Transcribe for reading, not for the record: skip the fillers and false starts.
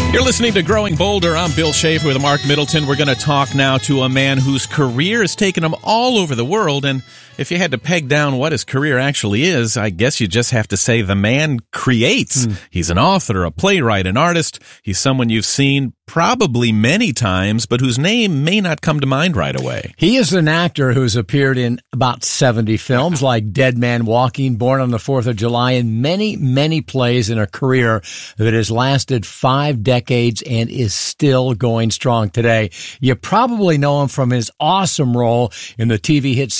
You're listening to Growing Bolder. I'm Bill Schaefer with Mark Middleton. We're going to talk now to a man whose career has taken him all over the world. And if you had to peg down what his career actually is, I guess you just have to say the man creates. He's an author, a playwright, an artist. He's someone you've seen probably many times, but whose name may not come to mind right away. He is an actor who's appeared in about 70 films like Dead Man Walking, Born on the 4th of July, and many, many plays in a career that has lasted 5 decades and is still going strong today. You probably know him from his awesome role in the TV hit